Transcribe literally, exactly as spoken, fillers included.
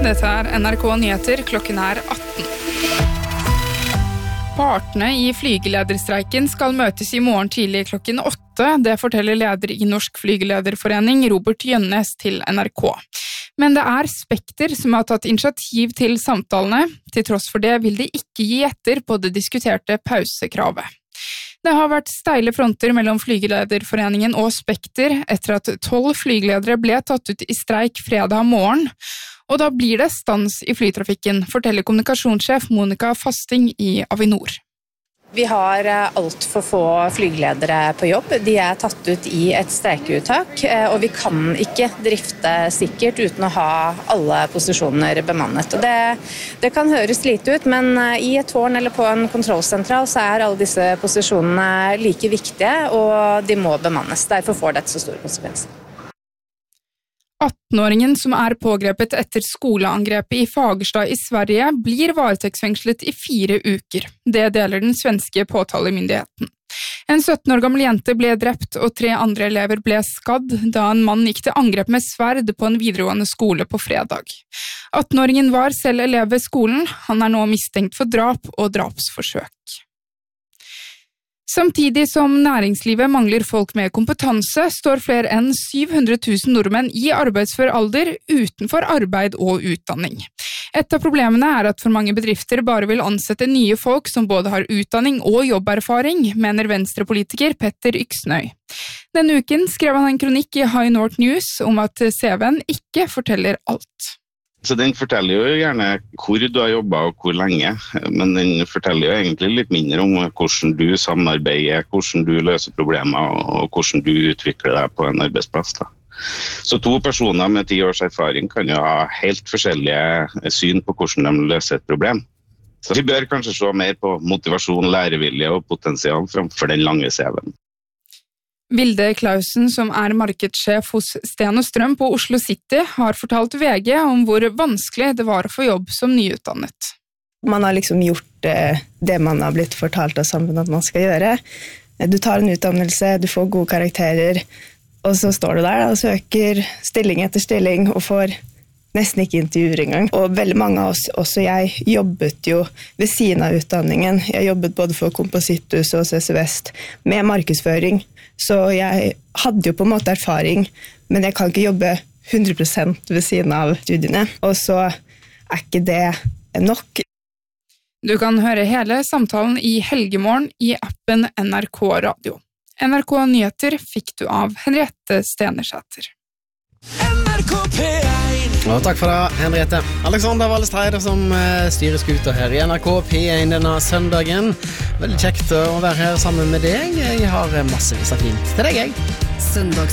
dette er N R K Nyheter, klokken er atten. Partene i flygelederstreiken skal møtes i morgen tidlig klokken åtte, det forteller leder i Norsk Flygelederforening Robert Gjønnes til N R K. Men det er Spekter som har tatt initiativ til samtalene, til tross for det vil de ikke gi etter på det diskuterte pausekravet. Det har vært steile fronter mellom Flygelederforeningen og Spekter etter at tolv flygeledere ble tatt ut i streik fredag morgen, og da blir det stans i flytrafikken, forteller kommunikasjonssjef Monica Fasting i Avinor. Vi har alt for få flygeledere på jobb. De er tatt ut i et streikeuttak, og vi kan ikke drifte sikkert uten å ha alle posisjoner bemannet. Og det, det kan høres lite ut, men i et tårn eller på en kontrollsentral så er alle disse posisjonene like viktige, og de må bemannes. Derfor får dette så store konsekvenser. atten-åringen som er pågrepet etter skoleangrepet i Fagerstad i Sverige blir varetektsfengslet i fire uker. Det deler den svenske påtalemyndigheten. En sytten år gammel jente ble drept og tre andre elever ble skadd da en mann gikk til angrep med sverd på en videregående skole på fredag. atten-åringen var selv elev ved skolen, han er nå mistenkt for drap og drapsforsøk. Samtidig som næringslivet mangler folk med kompetanse, står flere enn syv hundre tusen nordmenn i arbeidsfør alder utenfor arbeid og utdanning. Et av problemene er at for mange bedrifter bare vil ansette nye folk som både har utdanning og jobberfaring, mener venstrepolitiker Petter Yksnøy. Denne uken skrev han en kronikk i High North News om at C V-en ikke forteller alt. Så den forteller jo gjerne hvor du har jobbet og hvor lenge, men den forteller jo egentlig litt mindre om hvordan du samarbeider, hvordan du løser problemer og hvordan du utvikler deg på en arbeidsplass. Da. Så to personer med ti års erfaring kan jo ha helt forskjellige syn på hvordan de løser et problem. Så vi bør kanskje se mer på motivasjon, lærevilje og potensial fremfor den lange C V-en. Vilde Klausen, som er markedssjef hos Sten og Strøm på Oslo City, har fortalt V G om hvor vanskelig det var å få jobb som nyutdannet. Man har liksom gjort det, det man har blitt fortalt av samfunnet at man skal gjøre. Du tar en utdannelse, du får gode karakterer, og så står du der og søker stilling etter stilling og får nesten ikke intervjuer engang. Og veldig mange av oss, også jeg, jobbet jo ved siden av utdanningen. Jeg jobbet både for Kompositthus og C S Vest med markedsføring. Så jeg hadde jo på en måte erfaring, men jeg kan ikke jobbe hundre prosent ved siden av studiene. Og så er ikke det nok. Du kan høre hele samtalen i Helgemorgen i appen N R K Radio. N R K Nyheter fikk du av Henriette Stenersæter. N R K P én. Og takk for det, Henriette. Alexander Wallestreid som styrer skuta her i N R K P én denne søndagen. Veldig kjekt å være her sammen med deg. Jeg har massevis av fint til deg, jeg. Søndags